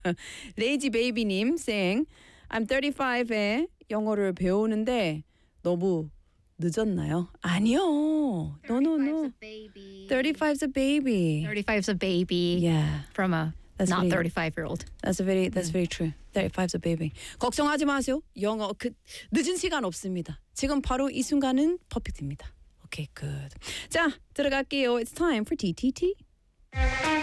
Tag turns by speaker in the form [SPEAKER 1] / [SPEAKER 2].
[SPEAKER 1] 레이지 베이비님 saying I'm 35에 영어를 배우는데 너무 늦었나요? 아니요. No, no, no. 35's a baby.
[SPEAKER 2] 35's a baby.
[SPEAKER 1] Yeah.
[SPEAKER 2] From a
[SPEAKER 1] That's
[SPEAKER 2] not
[SPEAKER 1] very-
[SPEAKER 2] 35-year-old.
[SPEAKER 1] That's very true. 35's a baby. 걱정하지 마세요. 영어 늦은 시간 없습니다. 지금 바로 이 순간은 퍼펙트입니다. Okay, good. 자, 들어갈게요. It's time for TTT.